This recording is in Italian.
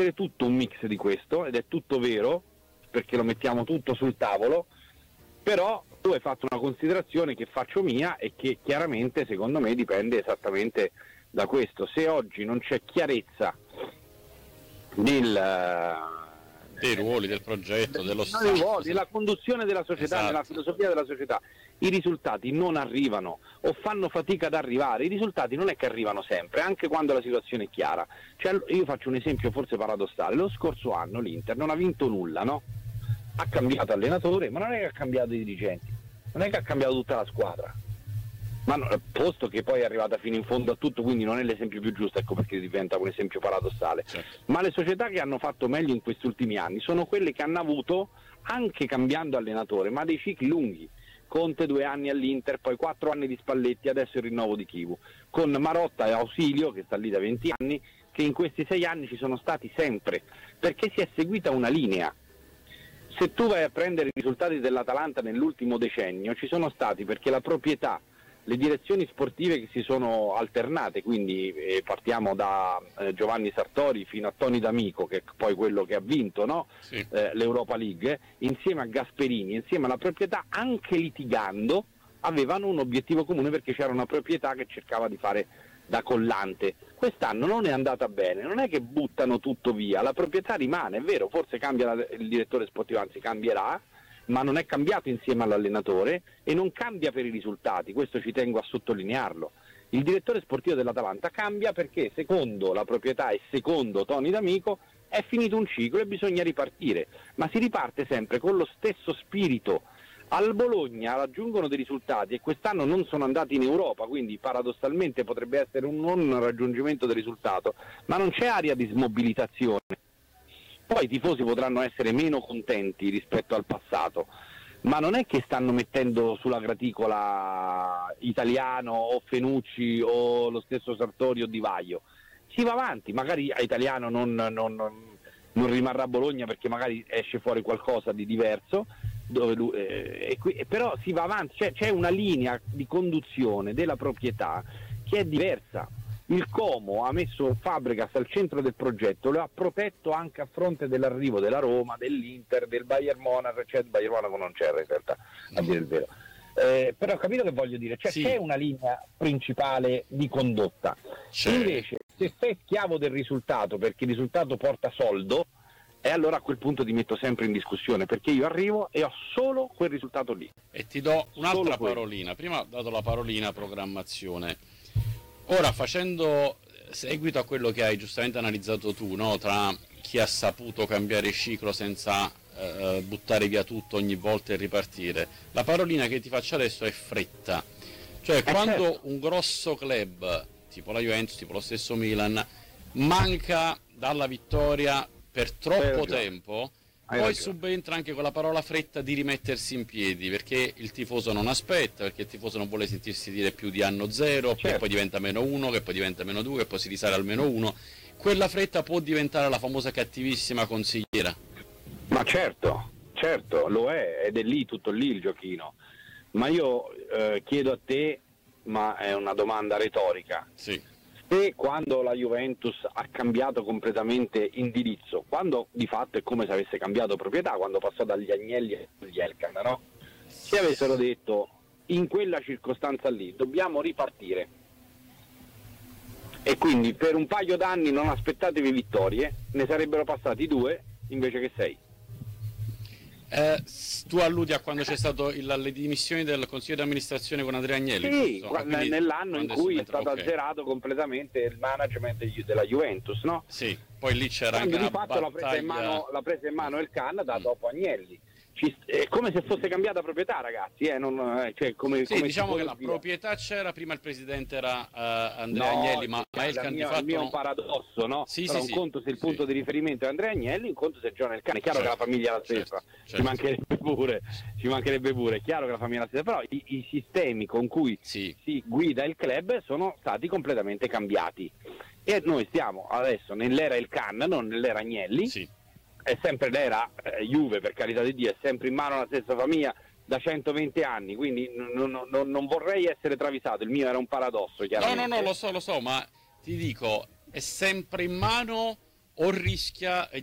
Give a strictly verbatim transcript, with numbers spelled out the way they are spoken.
essere tutto un mix di questo, ed è tutto vero, perché lo mettiamo tutto sul tavolo, però tu hai fatto una considerazione che faccio mia e che chiaramente secondo me dipende esattamente da questo. Se oggi non c'è chiarezza nel, dei ruoli, del progetto, dello Stato, ruoli, sì. la conduzione della società, esatto. nella filosofia della società, i risultati non arrivano o fanno fatica ad arrivare. I risultati non è che arrivano sempre, anche quando la situazione è chiara. Cioè, io faccio un esempio forse paradossale: lo scorso anno l'Inter non ha vinto nulla, no? Ha cambiato allenatore, ma non è che ha cambiato i dirigenti, non è che ha cambiato tutta la squadra, ma no, posto che poi è arrivata fino in fondo a tutto, quindi non è l'esempio più giusto, ecco perché diventa un esempio paradossale. Certo. Ma le società che hanno fatto meglio in questi ultimi anni sono quelle che hanno avuto, anche cambiando allenatore, ma dei cicli lunghi. Conte due anni all'Inter, poi quattro anni di Spalletti, adesso il rinnovo di Chivu, con Marotta e Ausilio che sta lì da venti anni, che in questi sei anni ci sono stati sempre, perché si è seguita una linea. Se tu vai a prendere i risultati dell'Atalanta nell'ultimo decennio, ci sono stati perché la proprietà, le direzioni sportive che si sono alternate, quindi eh, partiamo da eh, Giovanni Sartori fino a Toni D'Amico, che è poi quello che ha vinto, no? Sì. eh, l'Europa League, insieme a Gasperini, insieme alla proprietà, anche litigando, avevano un obiettivo comune, perché c'era una proprietà che cercava di fare da collante. Quest'anno non è andata bene, non è che buttano tutto via, la proprietà rimane, è vero, forse cambia la, il direttore sportivo, anzi cambierà, ma non è cambiato insieme all'allenatore e non cambia per i risultati, questo ci tengo a sottolinearlo. Il direttore sportivo dell'Atalanta cambia perché secondo la proprietà e secondo Toni D'Amico è finito un ciclo e bisogna ripartire, ma si riparte sempre con lo stesso spirito. Al Bologna raggiungono dei risultati e quest'anno non sono andati in Europa, quindi paradossalmente potrebbe essere un non raggiungimento del risultato, ma non c'è aria di smobilitazione. Poi i tifosi potranno essere meno contenti rispetto al passato, ma non è che stanno mettendo sulla graticola Italiano o Fenucci o lo stesso Sartori o Di Vaio. Si va avanti, magari a Italiano non, non, non, non rimarrà a Bologna perché magari esce fuori qualcosa di diverso, dove lui, eh, e qui, però si va avanti, c'è, c'è una linea di conduzione della proprietà che è diversa. Il Como ha messo Fabregas al centro del progetto, lo ha protetto anche a fronte dell'arrivo della Roma, dell'Inter, del Bayern Monaco, cioè il Bayern Monaco non c'era in realtà, a dire il vero. Eh, però ho capito che voglio dire, cioè sì. C'è una linea principale di condotta. C'è. Invece se sei schiavo del risultato perché il risultato porta soldo, e allora a quel punto ti metto sempre in discussione, perché io arrivo e ho solo quel risultato lì. E ti do un'altra parolina, prima ho dato la parolina programmazione. Ora, facendo seguito a quello che hai giustamente analizzato tu, no? Tra chi ha saputo cambiare ciclo senza eh, buttare via tutto ogni volta e ripartire, la parolina che ti faccio adesso è fretta. Cioè, eh quando certo. un grosso club, tipo la Juventus, tipo lo stesso Milan, manca dalla vittoria per troppo tempo, Hai poi ragione. Subentra anche quella parola fretta di rimettersi in piedi, perché il tifoso non aspetta, perché il tifoso non vuole sentirsi dire più di anno zero, certo. che poi diventa meno uno, che poi diventa meno due, che poi si risale al meno uno. Quella fretta può diventare la famosa cattivissima consigliera. Ma certo, certo, lo è, ed è lì, tutto lì il giochino. Ma io eh, chiedo a te, ma è una domanda retorica. Sì. Se quando la Juventus ha cambiato completamente indirizzo, quando di fatto è come se avesse cambiato proprietà, quando passò dagli Agnelli agli Elkann, no? Se avessero detto in quella circostanza lì dobbiamo ripartire e quindi per un paio d'anni non aspettatevi vittorie, ne sarebbero passati due invece che sei. Eh, tu alludi a quando c'è stato il, le dimissioni del consiglio di amministrazione con Andrea Agnelli? Sì, so. quando, nell'anno in cui è stato okay. azzerato completamente il management della Juventus, no? Sì, poi lì c'era quando anche di fatto battaglia... l'ha presa in mano, l'ha presa in mano Elkann da dopo Agnelli. Ci, è come se fosse cambiata proprietà, ragazzi, eh, non, eh, cioè come, sì, come diciamo che la via. proprietà c'era, prima il presidente era uh, Andrea no, Agnelli, ma, ma Elkann di fatto... Il mio è non... un paradosso, no? Sì, Però sì, un sì, conto se il sì. punto di riferimento è Andrea Agnelli, un conto se è John Elkann. È chiaro certo, che la famiglia è la stessa, certo, certo. ci mancherebbe pure, ci mancherebbe pure, è chiaro che la famiglia è la stessa, però i, i sistemi con cui sì. si guida il club sono stati completamente cambiati. E noi stiamo adesso nell'era Elkann, non nell'era Agnelli. Sì. È sempre l'era eh, Juve, per carità di Dio, è sempre in mano la stessa famiglia da centoventi anni, quindi non, non, non vorrei essere travisato, il mio era un paradosso, chiaramente. No, no, no, lo so, lo so, ma ti dico, è sempre in mano o rischia